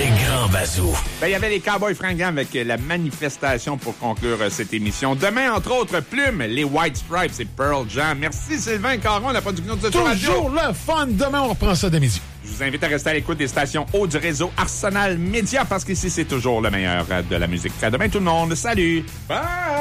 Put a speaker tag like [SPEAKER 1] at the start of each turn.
[SPEAKER 1] Les grands bazous.
[SPEAKER 2] Il y avait les Cowboys fringants avec la manifestation pour conclure cette émission. Demain, entre autres, Plume, les White Stripes et Pearl Jam. Merci Sylvain Caron, la production de ce show radio.
[SPEAKER 3] Toujours le fun. Demain, on reprend ça dès midi.
[SPEAKER 2] Je vous invite à rester à l'écoute des stations haut du réseau Arsenal Média parce qu'ici, c'est toujours le meilleur de la musique. À demain tout le monde. Salut! Bye!